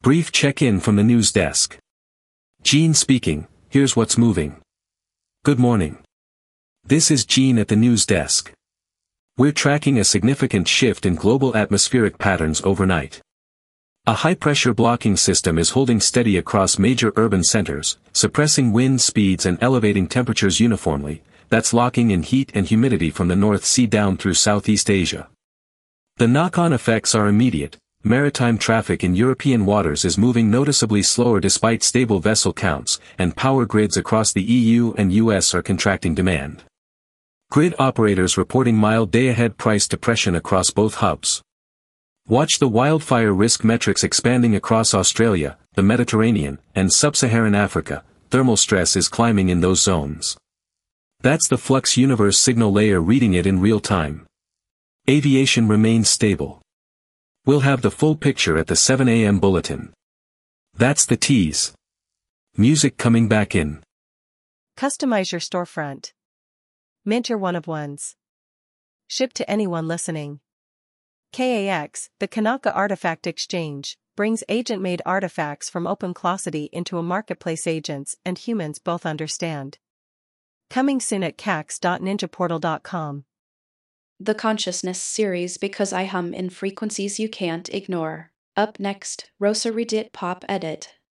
Brief check-in from the news desk. Gene speaking, here's what's moving. Good morning. This is Gene at the news desk. We're tracking a significant shift in global atmospheric patterns overnight. A high-pressure blocking system is holding steady across major urban centers, suppressing wind speeds and elevating temperatures uniformly. That's locking in heat and humidity from the North Sea down through Southeast Asia. The knock-on effects are immediate. Maritime traffic in European waters is moving noticeably slower despite stable vessel counts, and power grids across the EU and US are contracting demand. Grid operators reporting mild day-ahead price depression across both hubs. Watch the wildfire risk metrics expanding across Australia, the Mediterranean, and sub-Saharan Africa. Thermal stress is climbing in those zones. That's the Flux Universe signal layer reading it in real time. Aviation remains stable. We'll have the full picture at the 7 a.m. bulletin. That's the tease. Music coming back in. Customize your storefront. Mint your one-of-ones. Ship to anyone listening. KAX, the Kanaka Artifact Exchange, brings agent-made artifacts from OpenClosity into a marketplace agents and humans both understand. Coming soon at cax.ninjaportal.com. The Consciousness series Because I Hum in Frequencies You Can't Ignore. Up next, Rosa Redit Pop Edit.